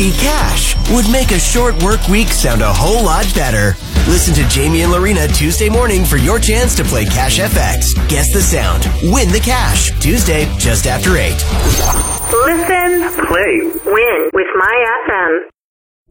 free cash would make a short work week sound a whole lot better. Listen to Jamie and Lorena Tuesday morning for your chance to play Cash FX. Guess the sound. Win the cash. Tuesday, just after 8. Listen, Play. win with My FM.